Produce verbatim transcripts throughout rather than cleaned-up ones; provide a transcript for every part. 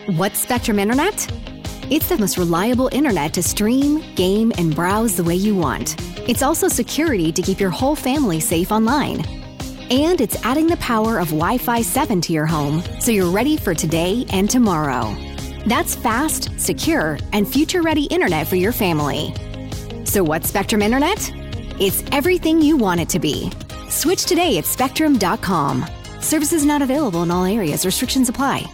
What's Spectrum Internet? It's the most reliable internet to stream, game, and browse the way you want. It's also security to keep your whole family safe online. And it's adding the power of Wi-Fi seven to your home so you're ready for today and tomorrow. That's fast, secure, and future-ready internet for your family. So what's Spectrum Internet? It's everything you want it to be. Switch today at spectrum dot com. Services not available in all areas. Restrictions apply.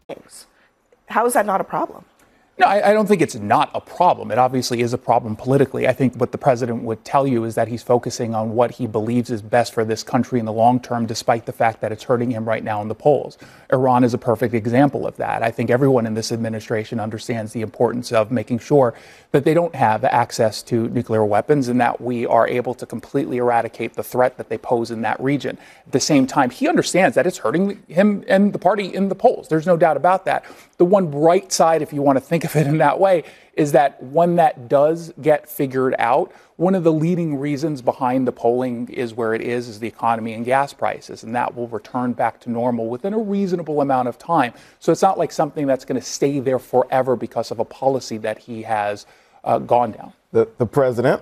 How is that not a problem? No, I, I don't think it's not a problem. It obviously is a problem politically. I think what the president would tell you is that he's focusing on what he believes is best for this country in the long term, despite the fact that it's hurting him right now in the polls. Iran is a perfect example of that. I think everyone in this administration understands the importance of making sure that they don't have access to nuclear weapons and that we are able to completely eradicate the threat that they pose in that region. At the same time, he understands that it's hurting him and the party in the polls. There's no doubt about that. The one bright side, if you want to think of it in that way, is that when that does get figured out, one of the leading reasons behind the polling is where it is, is the economy and gas prices, and that will return back to normal within a reasonable amount of time. So it's not like something that's going to stay there forever because of a policy that he has uh, gone down. The, the president,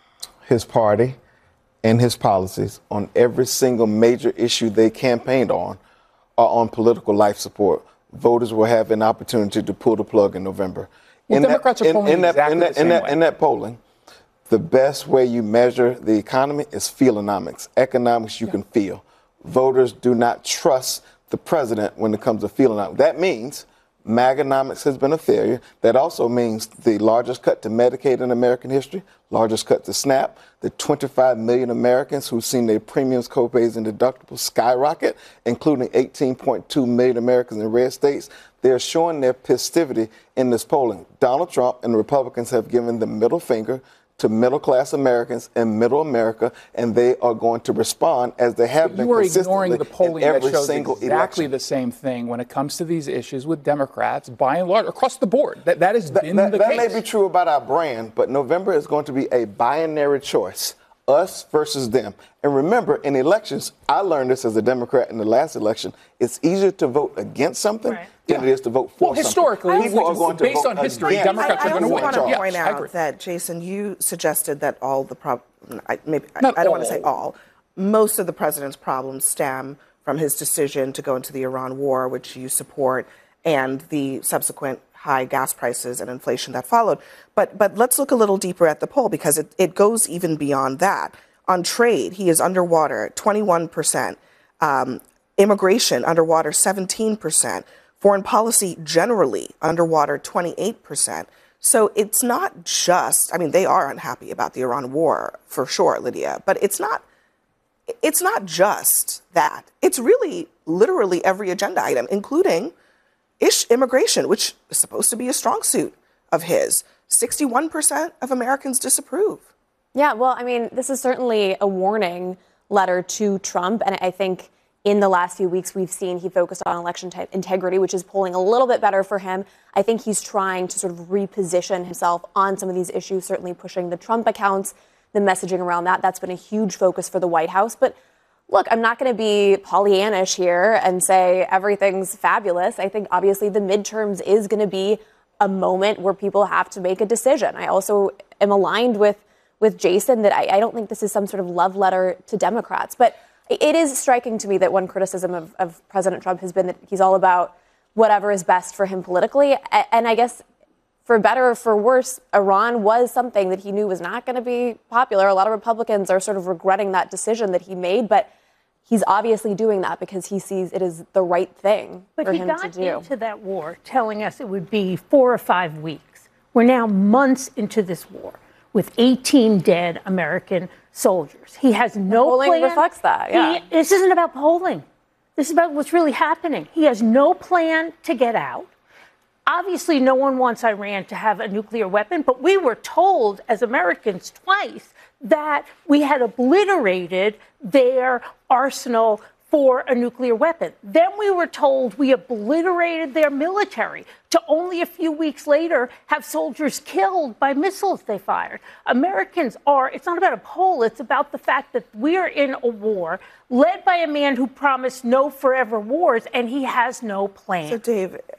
his party, and his policies on every single major issue they campaigned on are on political life support. Voters will have an opportunity to pull the plug in November. Well, in Democrats that, are polling in, in that, exactly in that, the same in that, way. in that polling, the best way you measure the economy is feelonomics. Economics you yeah. can feel. Voters do not trust the president when it comes to feelonomics. That means MAGAnomics has been a failure. That also means the largest cut to Medicaid in American history, largest cut to SNAP, the twenty-five million Americans who've seen their premiums, copays, and deductibles skyrocket, including eighteen point two million Americans in red states. They're showing their festivity in this polling. Donald Trump and the Republicans have given the middle finger to middle-class Americans in middle America, and they are going to respond as they have but been you are consistently ignoring the polling in every that shows single exactly election. the same thing when it comes to these issues with Democrats, by and large, across the board. That, that has That, been that, the that case. may be true about our brand, but November is going to be a binary choice, us versus them. And remember, in elections, I learned this as a Democrat in the last election, it's easier to vote against something right. than yeah. it is to vote for well, something. historically, People are going to based vote on history, against. Democrats I, are going to win. I also want to yes, point out that, Jason, you suggested that all the problems, I, maybe, I, I don't all. want to say all, most of the president's problems stem from his decision to go into the Iran war, which you support, and the subsequent high gas prices and inflation that followed. But but let's look a little deeper at the poll, because it, it goes even beyond that. On trade, he is underwater, twenty-one percent. Um, immigration, underwater, seventeen percent. Foreign policy, generally, underwater, twenty-eight percent. So it's not just, I mean, they are unhappy about the Iran war, for sure, Lydia, but it's not, it's not just that. It's really, literally every agenda item, including ish immigration, which is supposed to be a strong suit of his. sixty-one percent of Americans disapprove. Yeah, well, I mean, this is certainly a warning letter to Trump. And I think in the last few weeks, we've seen he focused on election type integrity, which is polling a little bit better for him. I think he's trying to sort of reposition himself on some of these issues, certainly pushing the Trump accounts, the messaging around that. That's been a huge focus for the White House. But look, I'm not going to be Pollyannish here and say everything's fabulous. I think obviously the midterms is going to be a moment where people have to make a decision. I also am aligned with with Jason that I, I don't think this is some sort of love letter to Democrats. But it is striking to me that one criticism of, of President Trump has been that he's all about whatever is best for him politically. And I guess for better or for worse, Iran was something that he knew was not going to be popular. A lot of Republicans are sort of regretting that decision that he made, but he's obviously doing that because he sees it as the right thing but for him to do. But he got into that war telling us it would be four or five weeks. We're now months into this war with eighteen dead American soldiers. He has no polling plan. reflects that, yeah. He, this isn't about polling. This is about what's really happening. He has no plan to get out. Obviously, no one wants Iran to have a nuclear weapon, but we were told as Americans twice that we had obliterated their arsenal for a nuclear weapon. Then we were told we obliterated their military to only a few weeks later have soldiers killed by missiles they fired. Americans are, it's not about a poll, it's about the fact that we're in a war led by a man who promised no forever wars, and he has no plan. So, Dave,